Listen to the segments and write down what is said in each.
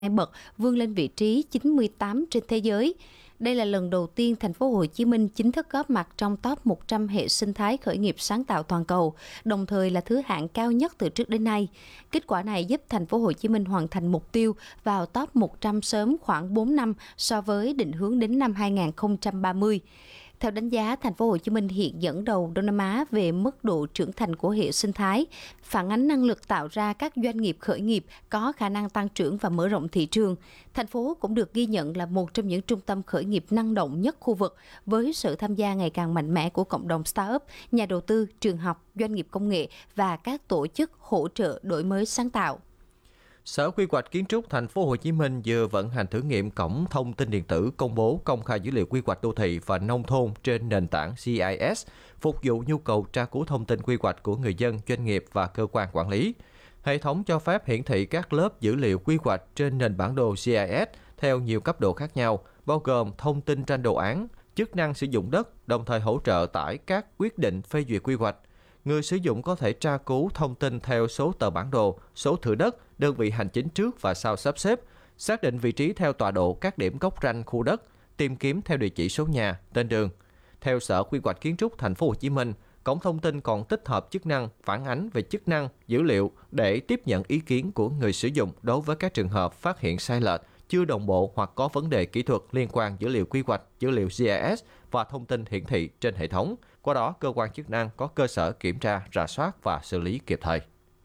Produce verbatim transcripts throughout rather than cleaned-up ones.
bậc, vươn lên vị trí chín mươi tám trên thế giới. Đây là lần đầu tiên thành phố Hồ Chí Minh chính thức góp mặt trong top một trăm hệ sinh thái khởi nghiệp sáng tạo toàn cầu, đồng thời là thứ hạng cao nhất từ trước đến nay. Kết quả này giúp thành phố Hồ Chí Minh hoàn thành mục tiêu vào top một trăm sớm khoảng bốn năm so với định hướng đến năm hai nghìn không trăm ba mươi. Theo đánh giá, thành phố Hồ Chí Minh hiện dẫn đầu Đông Nam Á về mức độ trưởng thành của hệ sinh thái, phản ánh năng lực tạo ra các doanh nghiệp khởi nghiệp có khả năng tăng trưởng và mở rộng thị trường. Thành phố cũng được ghi nhận là một trong những trung tâm khởi nghiệp năng động nhất khu vực, với sự tham gia ngày càng mạnh mẽ của cộng đồng startup, nhà đầu tư, trường học, doanh nghiệp công nghệ và các tổ chức hỗ trợ đổi mới sáng tạo. Sở Quy hoạch Kiến trúc Thành phố Hồ Chí Minh vừa vận hành thử nghiệm cổng thông tin điện tử công bố công khai dữ liệu quy hoạch đô thị và nông thôn trên nền tảng giê i ét, phục vụ nhu cầu tra cứu thông tin quy hoạch của người dân, doanh nghiệp và cơ quan quản lý. Hệ thống cho phép hiển thị các lớp dữ liệu quy hoạch trên nền bản đồ giê i ét theo nhiều cấp độ khác nhau, bao gồm thông tin tranh đồ án, chức năng sử dụng đất, đồng thời hỗ trợ tải các quyết định phê duyệt quy hoạch. Người sử dụng có thể tra cứu thông tin theo số tờ bản đồ, số thửa đất, đơn vị hành chính trước và sau sắp xếp, xác định vị trí theo tọa độ các điểm góc ranh khu đất, tìm kiếm theo địa chỉ số nhà, tên đường. Theo Sở Quy hoạch Kiến trúc Thành phố Hồ Chí Minh, cổng thông tin còn tích hợp chức năng phản ánh về chức năng, dữ liệu để tiếp nhận ý kiến của người sử dụng đối với các trường hợp phát hiện sai lệch, chưa đồng bộ hoặc có vấn đề kỹ thuật liên quan dữ liệu quy hoạch, dữ liệu giê i ét và thông tin hiển thị trên hệ thống. Qua đó, cơ quan chức năng có cơ sở kiểm tra, rà soát và xử lý kịp thời.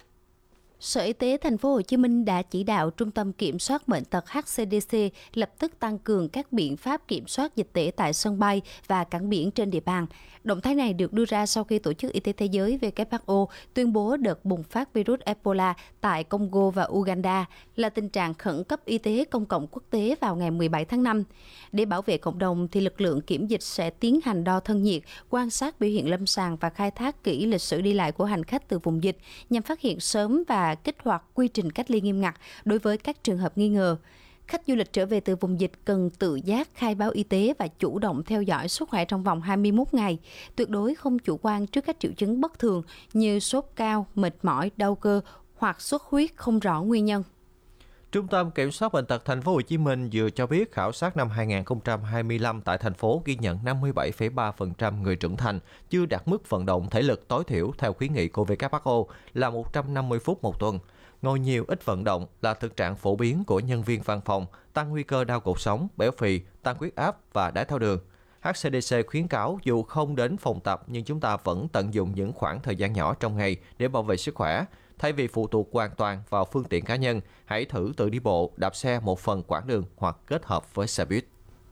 Sở Y tế Thành phố Hồ Chí Minh đã chỉ đạo Trung tâm Kiểm soát Bệnh tật hát xê đê xê lập tức tăng cường các biện pháp kiểm soát dịch tễ tại sân bay và cảng biển trên địa bàn. Động thái này được đưa ra sau khi Tổ chức Y tế Thế giới W H O tuyên bố đợt bùng phát virus Ebola tại Congo và Uganda là tình trạng khẩn cấp y tế công cộng quốc tế vào ngày mười bảy tháng năm. Để bảo vệ cộng đồng, thì lực lượng kiểm dịch sẽ tiến hành đo thân nhiệt, quan sát biểu hiện lâm sàng và khai thác kỹ lịch sử đi lại của hành khách từ vùng dịch nhằm phát hiện sớm và kích hoạt quy trình cách ly nghiêm ngặt đối với các trường hợp nghi ngờ. Khách du lịch trở về từ vùng dịch cần tự giác khai báo y tế và chủ động theo dõi sức khỏe trong vòng hai mươi mốt ngày. Tuyệt đối không chủ quan trước các triệu chứng bất thường như sốt cao, mệt mỏi, đau cơ hoặc xuất huyết không rõ nguyên nhân. Trung tâm Kiểm soát Bệnh tật Thành phố Hồ Chí Minh vừa cho biết khảo sát năm hai nghìn không trăm hai mươi lăm tại thành phố ghi nhận năm mươi bảy phẩy ba phần trăm người trưởng thành chưa đạt mức vận động thể lực tối thiểu theo khuyến nghị của W H O là một trăm năm mươi phút một tuần. Ngồi nhiều ít vận động là thực trạng phổ biến của nhân viên văn phòng, tăng nguy cơ đau cột sống, béo phì, tăng huyết áp và đái tháo đường. hát xê đê xê khuyến cáo dù không đến phòng tập nhưng chúng ta vẫn tận dụng những khoảng thời gian nhỏ trong ngày để bảo vệ sức khỏe. Thay vì phụ thuộc hoàn toàn vào phương tiện cá nhân, hãy thử tự đi bộ, đạp xe một phần quãng đường hoặc kết hợp với xe buýt.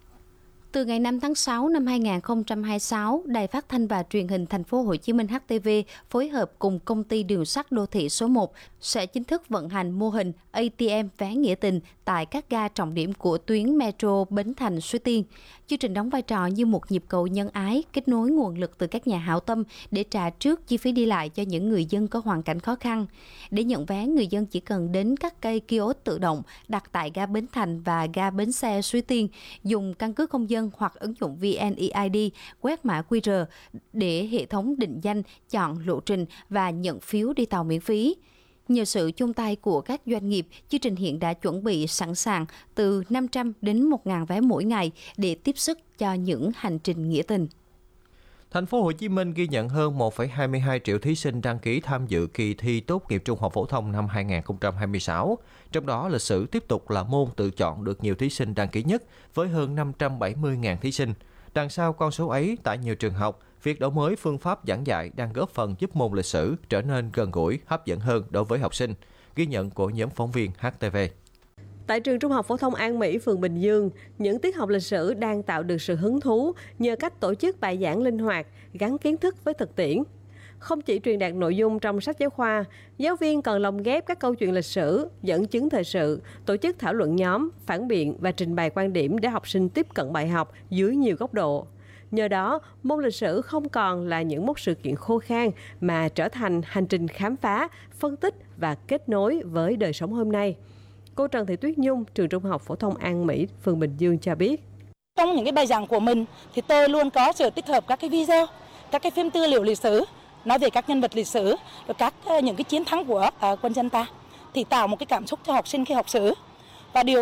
Từ ngày năm tháng sáu năm hai nghìn không trăm hai mươi sáu, Đài Phát thanh và Truyền hình Thành phố Hồ Chí Minh H T V phối hợp cùng Công ty Đường sắt Đô thị số một sẽ chính thức vận hành mô hình a tê em vé nghĩa tình tại các ga trọng điểm của tuyến Metro Bến Thành - Suối Tiên. Chương trình đóng vai trò như một nhịp cầu nhân ái, kết nối nguồn lực từ các nhà hảo tâm để trả trước chi phí đi lại cho những người dân có hoàn cảnh khó khăn. Để nhận vé, người dân chỉ cần đến các cây kiosk tự động đặt tại ga Bến Thành và ga Bến Xe Suối Tiên, dùng căn cước công dân hoặc ứng dụng vê en e i đê quét mã quy rờ để hệ thống định danh, chọn lộ trình và nhận phiếu đi tàu miễn phí. Nhờ sự chung tay của các doanh nghiệp, chương trình hiện đã chuẩn bị sẵn sàng từ năm trăm đến một nghìn vé mỗi ngày để tiếp sức cho những hành trình nghĩa tình. Thành phố Hồ Chí Minh ghi nhận hơn một phẩy hai mươi hai triệu thí sinh đăng ký tham dự kỳ thi tốt nghiệp trung học phổ thông năm hai nghìn không trăm hai mươi sáu. Trong đó, lịch sử tiếp tục là môn tự chọn được nhiều thí sinh đăng ký nhất với hơn năm trăm bảy mươi nghìn thí sinh. Đằng sau con số ấy, tại nhiều trường học, việc đổi mới phương pháp giảng dạy đang góp phần giúp môn lịch sử trở nên gần gũi, hấp dẫn hơn đối với học sinh. Ghi nhận của nhóm phóng viên hát tê vê. Tại trường Trung học phổ thông An Mỹ, phường Bình Dương, những tiết học lịch sử đang tạo được sự hứng thú nhờ cách tổ chức bài giảng linh hoạt, gắn kiến thức với thực tiễn. Không chỉ truyền đạt nội dung trong sách giáo khoa, giáo viên còn lồng ghép các câu chuyện lịch sử, dẫn chứng thời sự, tổ chức thảo luận nhóm, phản biện và trình bày quan điểm để học sinh tiếp cận bài học dưới nhiều góc độ. Nhờ đó, môn lịch sử không còn là những mốc sự kiện khô khan mà trở thành hành trình khám phá, phân tích và kết nối với đời sống hôm nay. Cô Trần Thị Tuyết Nhung, trường Trung học phổ thông An Mỹ, phường Bình Dương cho biết. Trong những cái bài giảng của mình thì tôi luôn có sự tích hợp các cái video, các cái phim tư liệu lịch sử, nói về các nhân vật lịch sử, rồi các những cái chiến thắng của uh, quân dân ta thì tạo một cái cảm xúc cho học sinh khi học sử. và điều